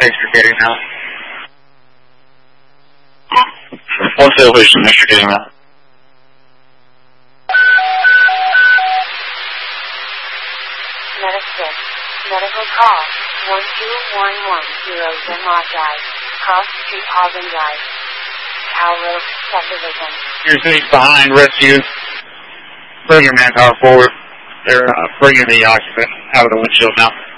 extricating now. What's the elevation extricating now? Medical call 12110 Zenmont Drive, Cross Street, Auburn Drive, Calrow Subdivision. You're sitting behind rescue. Bring your manpower forward. They're bringing the occupant out of the windshield now.